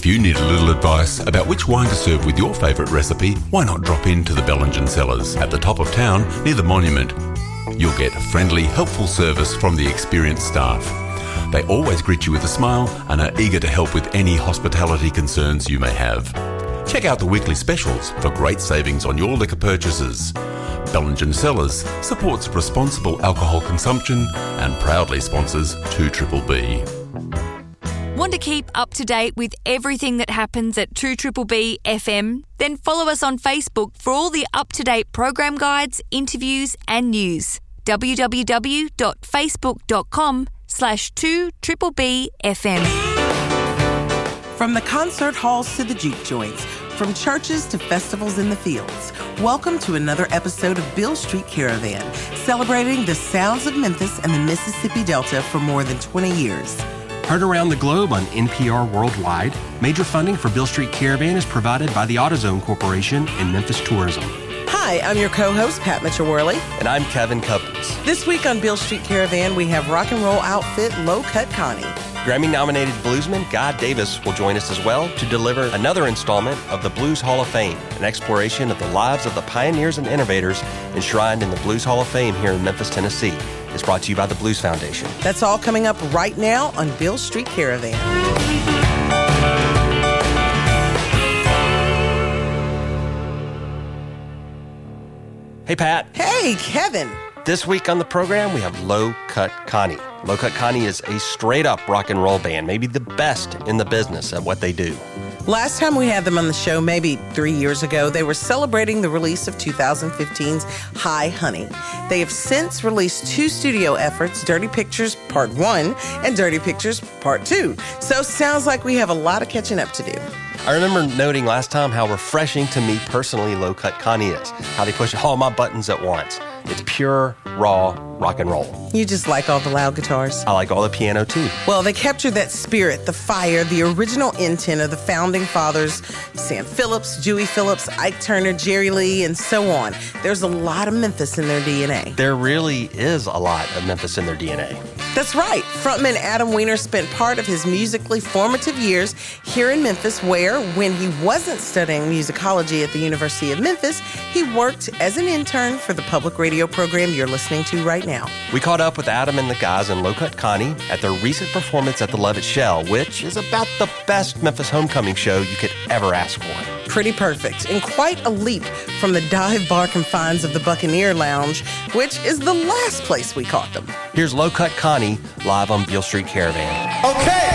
If you need a little advice about which wine to serve with your favourite recipe, why not drop into the Bellingen Cellars at the top of town near the monument? You'll get friendly, helpful service from the experienced staff. They always greet you with a smile and are eager to help with any hospitality concerns you may have. Check out the weekly specials for great savings on your liquor purchases. Bellingen Cellars supports responsible alcohol consumption and proudly sponsors 2BBB. Want to keep up to date with everything that happens at 2BBB FM? Then follow us on Facebook for all the up-to-date program guides, interviews and news. www.facebook.com/2BBB FM. From the concert halls to the juke joints, from churches to festivals in the fields, welcome to another episode of Beale Street Caravan, celebrating the sounds of Memphis and the Mississippi Delta for more than 20 years. Heard around the globe on NPR Worldwide, major funding for Beale Street Caravan is provided by the AutoZone Corporation and Memphis Tourism. Hi, I'm your co-host, Pat Mitchell-Worley. And I'm Kevin Cuppins. This week on Beale Street Caravan, we have rock and roll outfit Low Cut Connie. Grammy-nominated bluesman Guy Davis will join us as well to deliver another installment of the Blues Hall of Fame, an exploration of the lives of the pioneers and innovators enshrined in the Blues Hall of Fame here in Memphis, Tennessee. It's brought to you by the Blues Foundation. That's all coming up right now on Beale Street Caravan. Hey, Pat. Hey, Kevin. This week on the program, we have Low Cut Connie. Low Cut Connie is a straight-up rock and roll band, maybe the best in the business at what they do. Last time we had them on the show, maybe 3 years ago, they were celebrating the release of 2015's Hi Honey. They have since released 2 studio efforts, Dirty Pictures Part 1 and Dirty Pictures Part 2. So sounds like we have a lot of catching up to do. I remember noting last time how refreshing to me personally Low Cut Connie is, how they push all my buttons at once. It's pure, raw rock and roll. You just like all the loud guitars? I like all the piano too. Well, they capture that spirit, the fire, the original intent of the founding fathers, Sam Phillips, Dewey Phillips, Ike Turner, Jerry Lee, and so on. There's a lot of Memphis in their DNA. There really is a lot of Memphis in their DNA. That's right. Frontman Adam Weiner spent part of his musically formative years here in Memphis where, when he wasn't studying musicology at the University of Memphis, he worked as an intern for the public radio program you're listening to right now. We caught up with Adam and the guys in Low Cut Connie at their recent performance at the Levitt Shell, which is about the best Memphis homecoming show you could ever ask for. Pretty perfect, and quite a leap from the dive bar confines of the Buccaneer Lounge, which is the last place we caught them. Here's Low Cut Connie live on Beale Street Caravan. Okay.